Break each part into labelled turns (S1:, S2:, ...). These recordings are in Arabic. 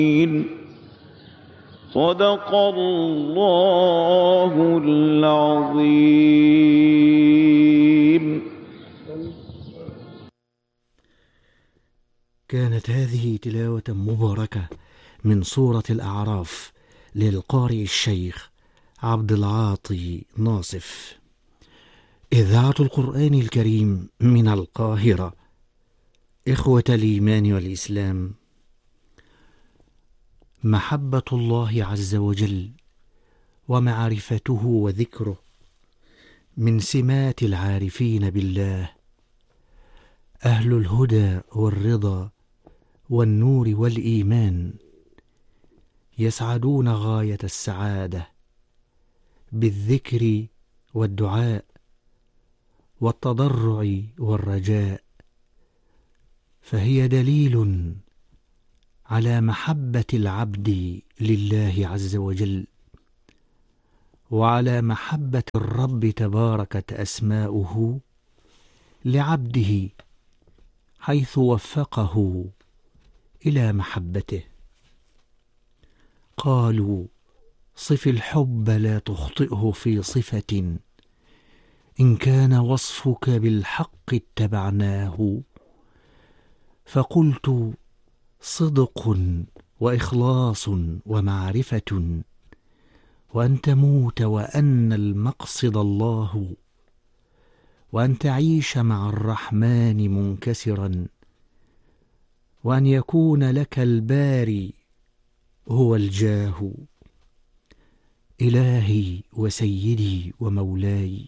S1: صدق الله العظيم.
S2: كانت هذه تلاوة مباركة من سورة الأعراف للقارئ الشيخ عبد العاطي ناصف. إذاعة القرآن الكريم من القاهرة. إخوة الإيمان والإسلام، محبة الله عز وجل ومعرفته وذكره من سمات العارفين بالله، أهل الهدى والرضا والنور والإيمان، يسعدون غاية السعادة بالذكر والدعاء والتضرع والرجاء، فهي دليل على محبة العبد لله عز وجل، وعلى محبة الرب تباركت أسماؤه لعبده، حيث وفقه إلى محبته. قالوا: صف الحب لا تخطئه في صفة، إن كان وصفك بالحق اتبعناه. فقلت: صدق وإخلاص ومعرفة، وأن تموت وأن المقصد الله، وأن تعيش مع الرحمن منكسرا، وأن يكون لك الباري هو الجاه. إلهي وسيدي ومولاي،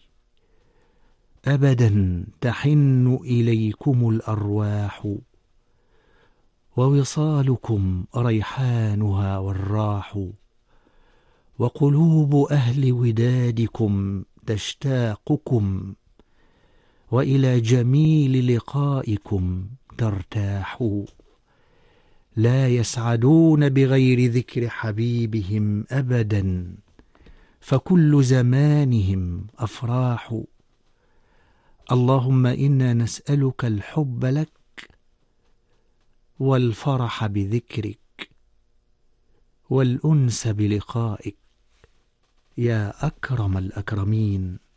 S2: أبدا تحن إليكم الأرواح، ووصالكم ريحانها والراح، وقلوب أهل ودادكم تشتاقكم، وإلى جميل لقائكم ترتاح. لا يسعدون بغير ذكر حبيبهم أبدا، فكل زمانهم أفراح. اللهم إنا نسألك الحب لك والفرح بذكرك والأنس بلقائك يا أكرم الأكرمين.